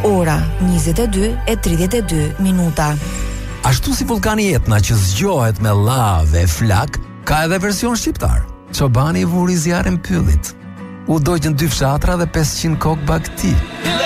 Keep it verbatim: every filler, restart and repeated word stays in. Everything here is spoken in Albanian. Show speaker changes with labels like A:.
A: ora njëzet e dy e tridhjet e dy minuta.
B: Ashtu si vulkani Etna që zgjohet me lavë e flak, ka edhe version shqiptar. Çobani vuri zjarrin pyllit. U doqën dy fshatra dhe pesëqind kokë bagti.